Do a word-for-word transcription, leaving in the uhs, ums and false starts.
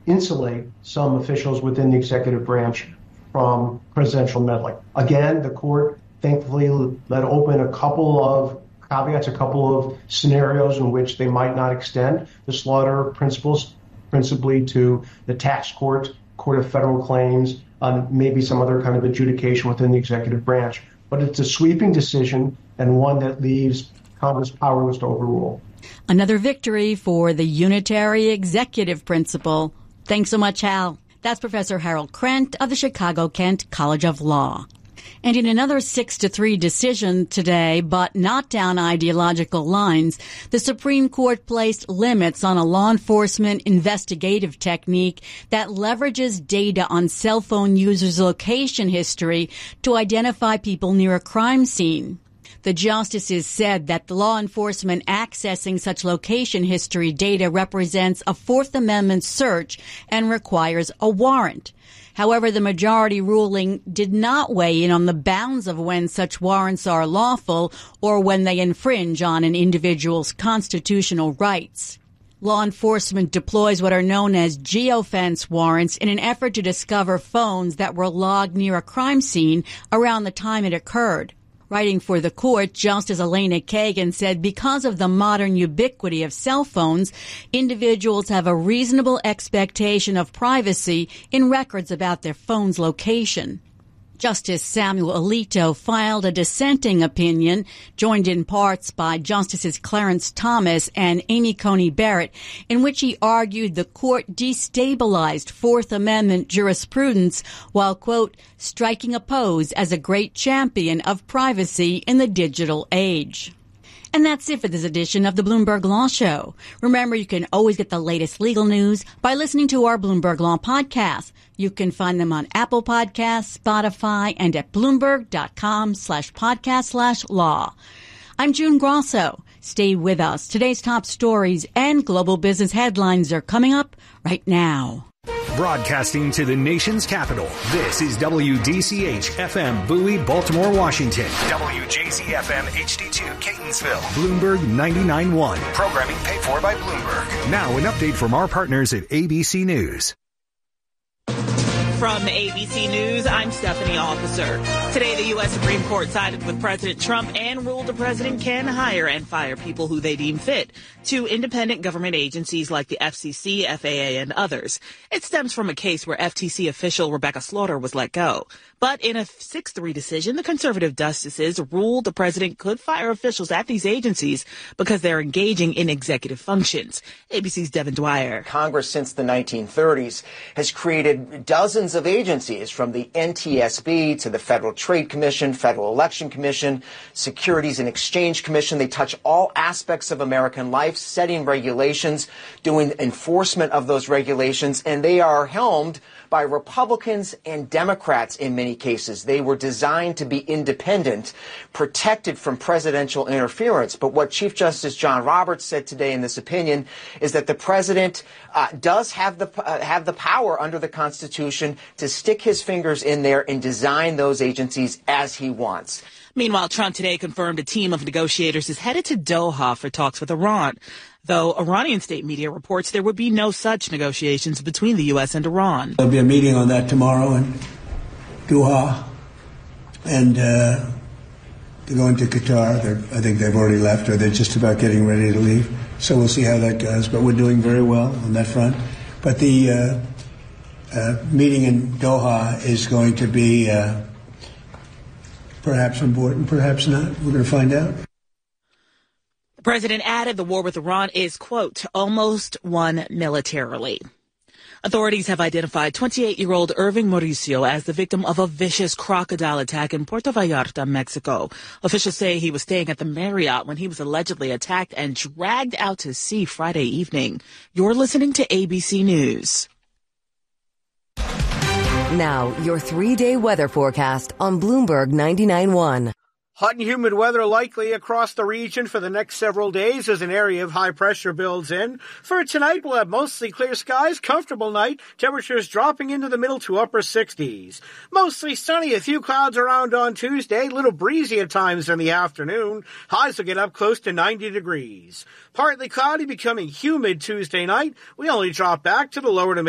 insulate some officials within the executive branch from presidential meddling. Again, the court thankfully let open a couple of caveats, a couple of scenarios in which they might not extend the slaughter principles, principally to the tax court, court of federal claims, um, maybe some other kind of adjudication within the executive branch. But it's a sweeping decision and one that leaves Congress powerless to overrule. Another victory for the unitary executive principle. Thanks so much, Hal. That's Professor Harold Krent of the Chicago-Kent College of Law. And in another six to three decision today, but not down ideological lines, the Supreme Court placed limits on a law enforcement investigative technique that leverages data on cell phone users' location history to identify people near a crime scene. The justices said that the law enforcement accessing such location history data represents a Fourth Amendment search and requires a warrant. However, the majority ruling did not weigh in on the bounds of when such warrants are lawful or when they infringe on an individual's constitutional rights. Law enforcement deploys what are known as geofence warrants in an effort to discover phones that were logged near a crime scene around the time it occurred. Writing for the court, Justice Elena Kagan said because of the modern ubiquity of cell phones, individuals have a reasonable expectation of privacy in records about their phone's location. Justice Samuel Alito filed a dissenting opinion, joined in parts by Justices Clarence Thomas and Amy Coney Barrett, in which he argued the court destabilized Fourth Amendment jurisprudence while, quote, striking a pose as a great champion of privacy in the digital age. And that's it for this edition of the Bloomberg Law Show. Remember, you can always get the latest legal news by listening to our Bloomberg Law podcasts. You can find them on Apple Podcasts, Spotify, and at Bloomberg.com slash podcast slash law. I'm June Grosso. Stay with us. Today's top stories and global business headlines are coming up right now. Broadcasting to the nation's capital, this is W D C H F M Bowie, Baltimore, Washington. W J Z F M H D two, Catonsville. Bloomberg ninety-nine point one. Programming paid for by Bloomberg. Now an update from our partners at A B C News. From A B C News, I'm Stephanie Officer. Today, the U S Supreme Court sided with President Trump and ruled the president can hire and fire people who they deem fit to independent government agencies like the F C C, F A A, and others. It stems from a case where F T C official Rebecca Slaughter was let go. But in a six three decision, the conservative justices ruled the president could fire officials at these agencies because they're engaging in executive functions. A B C's Devin Dwyer. Congress, since the nineteen thirties, has created dozens of agencies, from the N T S B to the Federal Trade Commission, Federal Election Commission, Securities and Exchange Commission. They touch all aspects of American life, setting regulations, doing enforcement of those regulations, and they are helmed by Republicans and Democrats in many cases. They were designed to be independent, protected from presidential interference. But what Chief Justice John Roberts said today in this opinion is that the president uh, does have the uh, have the power under the Constitution to stick his fingers in there and design those agencies as he wants. Meanwhile, Trump today confirmed a team of negotiators is headed to Doha for talks with Iran, though Iranian state media reports there would be no such negotiations between the U S and Iran. There'll be a meeting on that tomorrow in Doha, and uh, they're going to Qatar. They're, I think they've already left, or they're just about getting ready to leave. So we'll see how that goes, but we're doing very well on that front. But the uh, uh, meeting in Doha is going to be uh, perhaps important, perhaps not. We're going to find out. The president added the war with Iran is, quote, almost won militarily. Authorities have identified twenty-eight-year-old Irving Mauricio as the victim of a vicious crocodile attack in Puerto Vallarta, Mexico. Officials say he was staying at the Marriott when he was allegedly attacked and dragged out to sea Friday evening. You're listening to A B C News. Now, your three-day weather forecast on Bloomberg ninety-nine point one. Hot and humid weather likely across the region for the next several days as an area of high pressure builds in. For tonight, we'll have mostly clear skies, comfortable night, temperatures dropping into the middle to upper sixties. Mostly sunny, a few clouds around on Tuesday, a little breezy at times in the afternoon. Highs will get up close to ninety degrees. Partly cloudy, becoming humid Tuesday night. We only drop back to the lower to mid